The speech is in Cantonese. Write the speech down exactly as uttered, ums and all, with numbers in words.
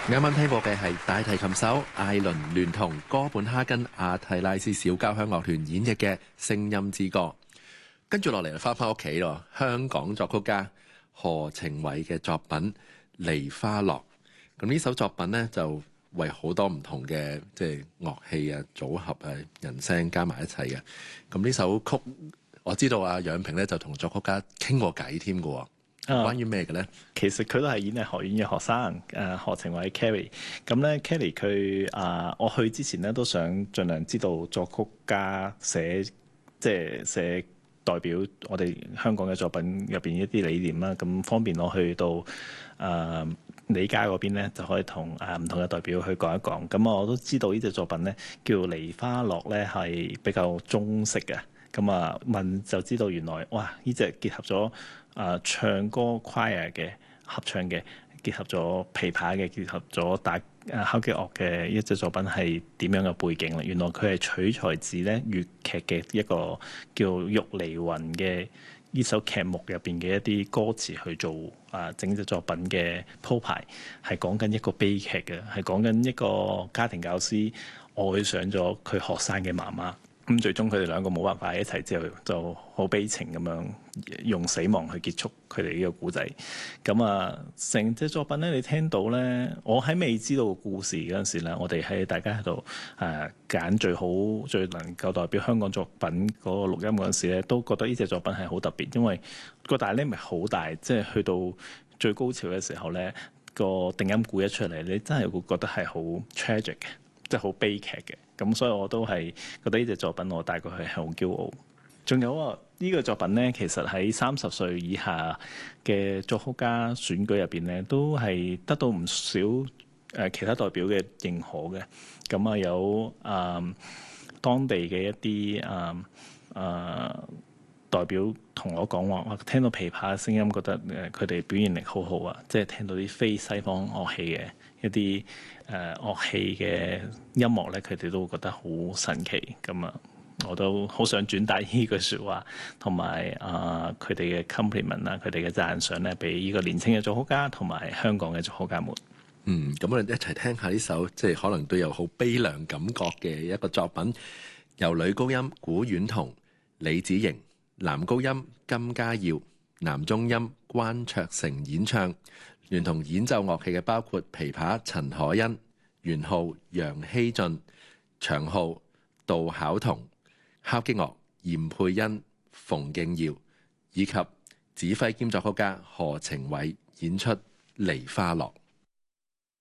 啱啱聽過嘅係大提琴手艾倫聯同哥本哈根阿提拉斯小交響樂團演繹嘅《聲音之歌》。跟住落嚟就翻返屋企咯，香港作曲家何程偉嘅作品《梨花落》。咁呢首作品呢，就為好多唔同嘅即係樂器啊組合啊人聲加埋一齊嘅。咁呢首曲我知道阿楊平咧就同作曲家傾過偈添嘅喎。關於咩嘅咧？ 其實佢都係演藝學院嘅學生，誒何程偉 Kerry。咁咧 Kerry 佢啊，我去之前咧都想盡量知道作曲家寫即係寫代表我哋香港嘅作品入邊一啲理念啦，咁方便我去到誒、呃、理家嗰邊咧就可以同誒唔同嘅代表去講一講。咁我都知道呢隻作品咧叫《梨花落》咧係比較中式嘅。咁啊問就知道原來哇呢隻結合咗啊唱歌 choir 嘅合唱嘅，結合咗琵琶嘅，結合咗打啊敲擊樂嘅一隻作品係點樣嘅背景咧？原來佢係取材自咧粵劇嘅一個叫《玉離魂》嘅呢首劇目入邊嘅一啲歌詞去做啊整隻作品嘅鋪排，係講緊一個悲劇嘅，係講緊一個家庭教師愛上咗佢學生嘅媽媽。咁最終佢哋兩個冇辦法喺一齊之後，就好悲情咁樣用死亡去結束佢哋呢個故仔。咁啊，成隻作品咧，你聽到咧，我喺未知道個故事嗰陣時咧，我哋喺大家喺度誒揀最好最能夠代表香港作品嗰個錄音嗰陣時咧，都覺得呢隻作品係好特別，因為個大 limit 好大，即係去到最高潮嘅時候咧，個定音鼓一出嚟，你真係會覺得係好 tragic 嘅，即係好悲劇嘅。咁所以我都係覺得呢隻作品我帶過去係好驕傲。仲有啊，呢個作品呢，其實喺三十歲以下嘅作曲家選舉入邊呢，都係得到唔少誒其他代表嘅認可嘅。咁啊有誒當地嘅一啲誒誒代表同我講話，我聽到琵琶嘅聲音，覺得誒佢哋表現力好好啊！即係聽到啲非西方樂器嘅一啲誒、呃、樂器嘅音樂咧，佢哋都會覺得好神奇咁啊！我都好想轉達呢句説話，同埋啊佢哋嘅 compliment 啊，佢哋嘅讚賞咧，俾呢個年輕嘅作曲家同埋香港嘅作曲家們。 嗯，咁我哋一齊聽下呢首即係可能都有好悲涼感覺嘅一個作品，由女高音古婉彤、李子瑩、男高音金家耀、男中音關卓成演唱，聯同演奏樂器嘅包括琵琶陳可欣、圓號楊希俊、長號杜巧彤、敲擊樂嚴佩欣、馮敬耀，以及指揮兼作曲家何程偉演出《梨花落》。